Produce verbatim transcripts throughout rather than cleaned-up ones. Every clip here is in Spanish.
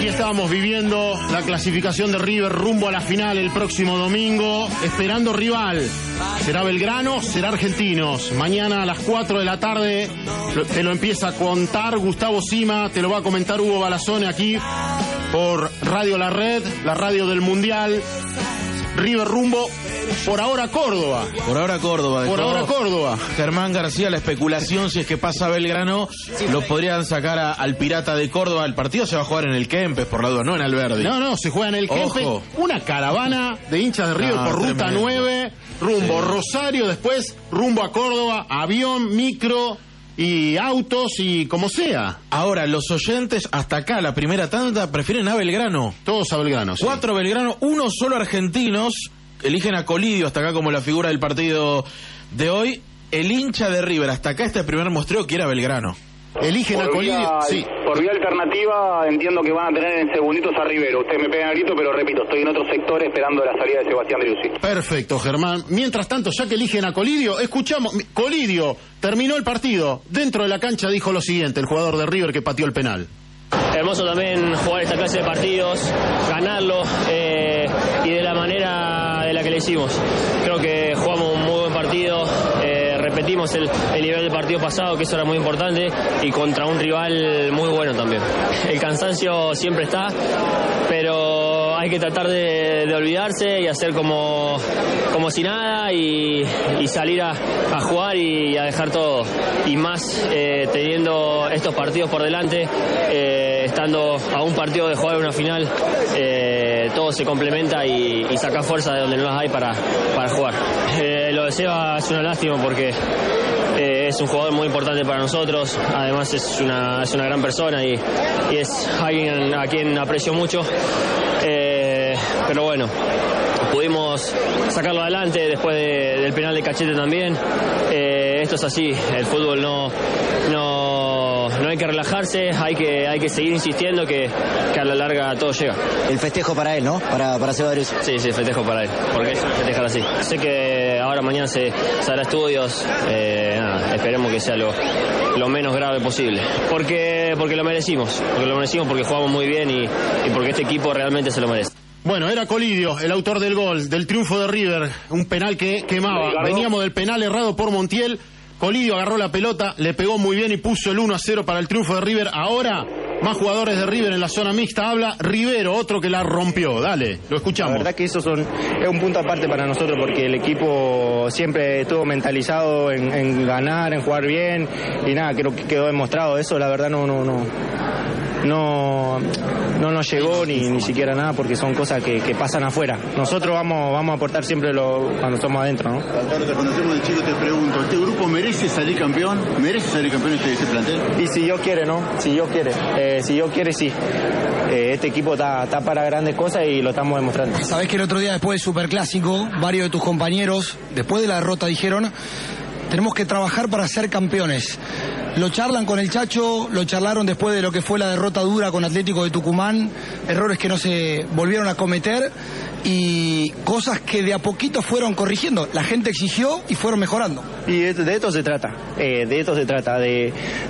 Aquí estamos viviendo la clasificación de River rumbo a la final el próximo domingo, esperando rival. ¿Será Belgrano? ¿Será Argentinos? Mañana a las cuatro de la tarde te lo empieza a contar Gustavo Sima, te lo va a comentar Hugo Balazone aquí por Radio La Red, la radio del Mundial. River rumbo, por ahora Córdoba. Por ahora Córdoba. Por ahora Córdoba. Germán García, la especulación, si es que pasa Belgrano, lo podrían sacar a, al Pirata de Córdoba. El partido se va a jugar en el Kempes, por la duda, no en Alberdi. No, no, se juega en el Kempes. Ojo. Una caravana de hinchas de River no, por ruta tremendo. nueve, rumbo sí. Rosario, después rumbo a Córdoba, avión, micro y autos y como sea. Ahora, los oyentes hasta acá, la primera tanda, prefieren a Belgrano. Todos a Belgrano, sí. Cuatro Belgrano, uno solo argentinos. Eligen a Colidio hasta acá como la figura del partido de hoy. El hincha de River hasta acá, este primer muestreo, quiere a Belgrano. Eligen por a Colidio, vía, sí. Por vía alternativa entiendo que van a tener en segunditos a Rivero. Ustedes me pegan el grito, pero repito, estoy en otro sector esperando la salida de Sebastián Driussi. Perfecto, Germán. Mientras tanto, ya que eligen a Colidio, escuchamos. Colidio terminó el partido. Dentro de la cancha dijo lo siguiente, el jugador de River que pateó el penal. Hermoso también jugar esta clase de partidos, ganarlo eh, y de la manera de la que le hicimos. Creo que jugamos un muy buen partido, eh, repetimos el, el nivel del partido pasado, que eso era muy importante, y contra un rival muy bueno también. El cansancio siempre está, pero hay que tratar de, de olvidarse y hacer como, como si nada y, y salir a, a jugar y a dejar todo. Y más eh, teniendo estos partidos por delante, eh, estando a un partido de jugar una final, eh, todo se complementa y, y saca fuerza de donde no las hay para, para jugar. Eh, lo de Seba es una lástima porque eh, es un jugador muy importante para nosotros, además es una, es una gran persona y, y es alguien a quien aprecio mucho, eh, pero bueno, pudimos sacarlo adelante después de, del penal de Cachete también. Eh, esto es así, el fútbol no, no, no hay que relajarse, hay que, hay que seguir insistiendo que, que a la larga todo llega. El festejo para él, ¿no? Para, para Seba Driussi. Sí, sí, festejo para él, porque es festejar así. Sé que ahora mañana se, se hará estudios, eh, nada, esperemos que sea lo, lo menos grave posible. Porque, porque lo merecimos, porque lo merecimos, porque jugamos muy bien y, y porque este equipo realmente se lo merece. Bueno, era Colidio, el autor del gol, del triunfo de River, un penal que quemaba. Veníamos del penal errado por Montiel, Colidio agarró la pelota, le pegó muy bien y puso el uno a cero para el triunfo de River. Ahora, más jugadores de River en la zona mixta, habla Rivero, otro que la rompió. Dale, lo escuchamos. La verdad que eso son, es un punto aparte para nosotros porque el equipo siempre estuvo mentalizado en, en ganar, en jugar bien y nada, creo que quedó demostrado eso, la verdad no... no, no. No, no nos llegó ni, ni siquiera nada porque son cosas que, que pasan afuera. Nosotros vamos, vamos a aportar siempre lo, cuando estamos adentro, ¿no? Ahora te conocemos de chico, te pregunto, ¿este grupo merece salir campeón? ¿Merece salir campeón este, este plantel? Y si Dios quiere, ¿no? Si Dios quiere. Eh, si Dios quiere, sí. Eh, este equipo está, está para grandes cosas y lo estamos demostrando. Sabés que el otro día después del Superclásico, varios de tus compañeros, después de la derrota, dijeron: tenemos que trabajar para ser campeones. Lo charlan con el Chacho, lo charlaron después de lo que fue la derrota dura con Atlético de Tucumán, errores que no se volvieron a cometer y cosas que de a poquito fueron corrigiendo. La gente exigió y fueron mejorando. Y de, de esto se trata, eh, de esto se trata, de...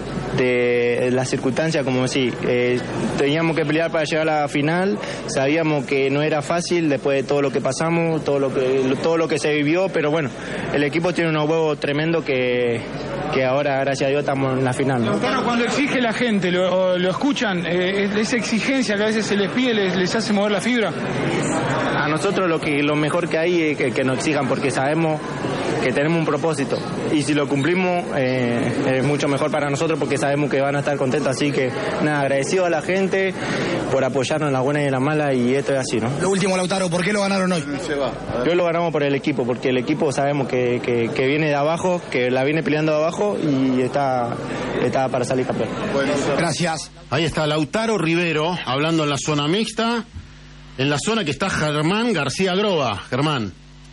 de las circunstancias, como decir, eh, teníamos que pelear para llegar a la final, sabíamos que no era fácil después de todo lo que pasamos, todo lo que todo lo que se vivió, pero bueno, el equipo tiene unos huevos tremendos que, que ahora, gracias a Dios, estamos en la final, ¿no? Bueno, cuando exige la gente, lo, lo escuchan, eh, esa exigencia que a veces se les pide, les, les hace mover la fibra. A nosotros lo que lo mejor que hay es que, que nos exijan, porque sabemos que tenemos un propósito y si lo cumplimos eh, es mucho mejor para nosotros porque sabemos que van a estar contentos, así que nada, agradecido a la gente por apoyarnos en las buenas y en las malas y esto es así, ¿no? Lo último, Lautaro, ¿por qué lo ganaron hoy? Hoy lo ganamos por el equipo, porque el equipo sabemos que, que, que viene de abajo, que la viene peleando de abajo y está, está para salir campeón. Gracias. Ahí está Lautaro Rivero hablando en la zona mixta, en la zona que está Germán García Groba. Germán.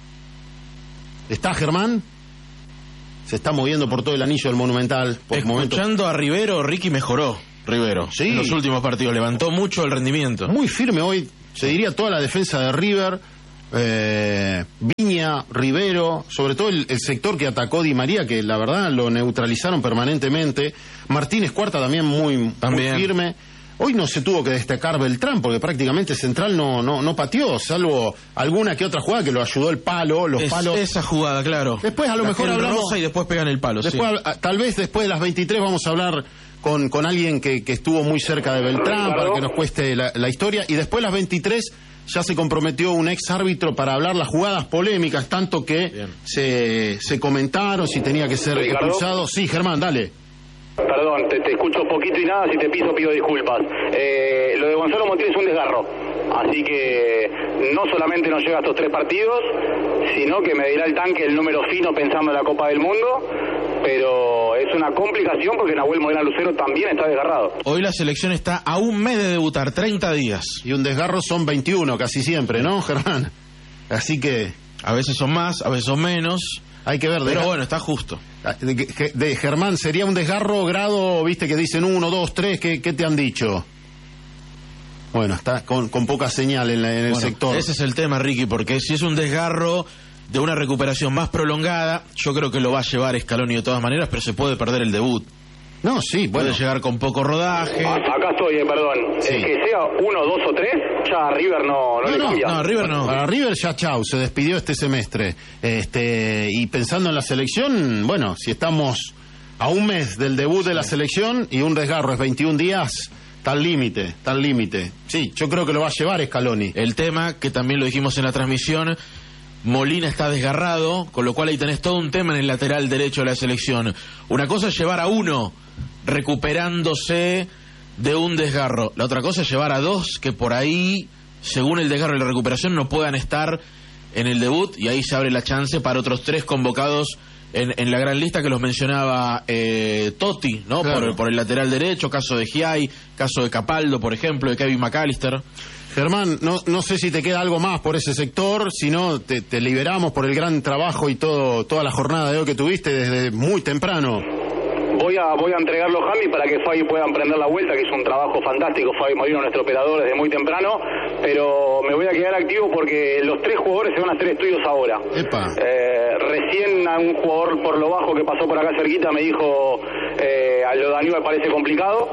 ¿Está Germán? Se está moviendo por todo el anillo del Monumental. Por Escuchando momento. A Rivero, Ricky mejoró. Rivero, sí. En los últimos partidos levantó mucho el rendimiento. Muy firme hoy, se diría, toda la defensa de River. Eh, Viña, Rivero, sobre todo el, el sector que atacó Di María, que la verdad lo neutralizaron permanentemente. Martínez Cuarta también muy, también. muy firme. Hoy no se tuvo que destacar Beltrán, porque prácticamente Central no no no pateó, salvo alguna que otra jugada que lo ayudó el palo, los es, palos. Esa jugada, claro. Después a lo la mejor hablamos... rosa y después pegan el palo, después, sí. a, tal vez después de las veintitrés vamos a hablar con, con alguien que, que estuvo muy cerca de Beltrán, para que nos cueste la, la historia, y después de las veintitrés ya se comprometió un ex árbitro para hablar las jugadas polémicas, tanto que se, se comentaron si tenía que ser Ricardo. expulsado. Sí, Germán, dale. Perdón, te, te escucho poquito y nada, si te piso pido disculpas. Eh, lo de Gonzalo Montiel es un desgarro, así que no solamente nos llega a estos tres partidos, sino que me dirá el tanque el número fino pensando en la Copa del Mundo, pero es una complicación porque Nahuel Modena Lucero también está desgarrado. Hoy la selección está a un mes de debutar, treinta días. Y un desgarro son veintiuno casi siempre, ¿no, Germán? Así que... A veces son más, a veces son menos. Hay que ver. Pero de... bueno, está justo. De, de, de Germán, ¿sería un desgarro grado, viste, que dicen uno, dos, tres? ¿Qué, qué te han dicho? Bueno, está con, con poca señal en, la, en el bueno, sector. Ese es el tema, Ricky, porque si es un desgarro de una recuperación más prolongada, yo creo que lo va a llevar Scaloni de todas maneras, pero se puede perder el debut. No, sí, bueno. Puede llegar con poco rodaje. Ah, acá estoy, eh, perdón. Sí. El que sea uno, dos o tres, ya a River no, no, No, le no, cambia. No, River no. Para River ya chau, se despidió este semestre. Este, y pensando en la selección, bueno, si estamos a un mes del debut de la selección y un desgarro es veintiún días, tal límite, tal límite. Sí, yo creo que lo va a llevar Scaloni. El tema, que también lo dijimos en la transmisión, Molina está desgarrado, con lo cual ahí tenés todo un tema en el lateral derecho de la selección. Una cosa es llevar a uno recuperándose de un desgarro, la otra cosa es llevar a dos que por ahí, según el desgarro y la recuperación, no puedan estar en el debut, y ahí se abre la chance para otros tres convocados en, en la gran lista que los mencionaba eh, Totti, ¿no? Claro. Por, por el lateral derecho, caso de Giai, caso de Capaldo, por ejemplo, de Kevin McAllister. Germán, no, no sé si te queda algo más por ese sector, si no te, te liberamos por el gran trabajo y todo toda la jornada de hoy que tuviste desde muy temprano. Voy a voy a entregarlo a Jami para que Fabi pueda emprender la vuelta, que es un trabajo fantástico. Fabi Morino, nuestro operador, desde muy temprano, pero me voy a quedar activo porque los tres jugadores se van a hacer estudios ahora. Epa. Eh, recién a un jugador por lo bajo que pasó por acá cerquita me dijo, eh, a lo de Aníbal parece complicado,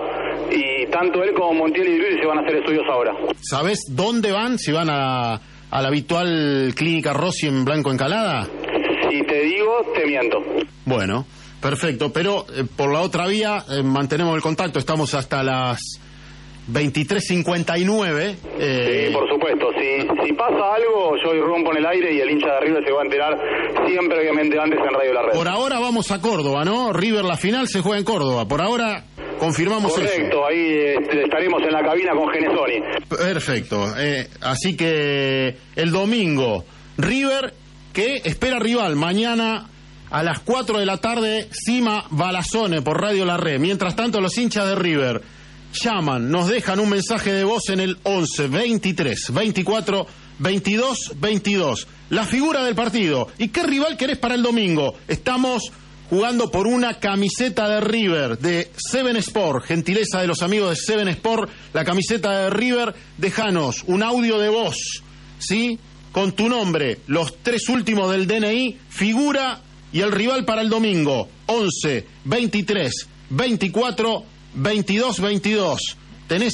y tanto él como Montiel y Luis se van a hacer estudios ahora. ¿Sabés dónde van? Si van a, a la habitual clínica Rossi en Blanco Encalada. Si te digo, te miento. Bueno, perfecto, pero eh, por la otra vía eh, mantenemos el contacto, estamos hasta las veintitrés cincuenta y nueve. Eh... Sí, por supuesto, si, si pasa algo, yo irrumpo en el aire y el hincha de River se va a enterar siempre, obviamente, antes en Radio La Red. Por ahora vamos a Córdoba, ¿no? River, la final se juega en Córdoba, por ahora confirmamos eso. Correcto, ahí eh, estaremos en la cabina con Genesoni. Perfecto, eh, así que el domingo, River, que espera rival mañana a las cuatro de la tarde, Cima Balazone por Radio La Red. Mientras tanto, los hinchas de River llaman, nos dejan un mensaje de voz en el once, veintitrés, veinticuatro, veintidós, veintidós. La figura del partido. ¿Y qué rival querés para el domingo? Estamos jugando por una camiseta de River, de Seven Sport, gentileza de los amigos de Seven Sport, la camiseta de River. Déjanos un audio de voz, ¿sí? Con tu nombre, los tres últimos del D N I, figura y el rival para el domingo. once, veintitrés, veinticuatro, veintidós, veintidós. ¿Tenés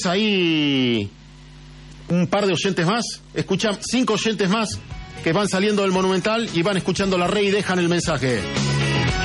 ahí un par de oyentes más? Escuchan cinco oyentes más que van saliendo del Monumental y van escuchando La Red y dejan el mensaje.